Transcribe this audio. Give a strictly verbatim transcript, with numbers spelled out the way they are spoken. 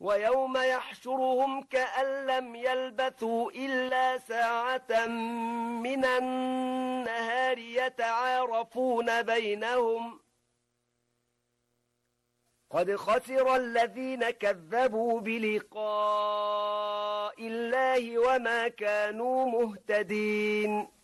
ويوم يحشرهم كأن لم يلبثوا إلا ساعة من النهار يتعارفون بينهم قد خسر الذين كذبوا بلقاء الله وما كانوا مهتدين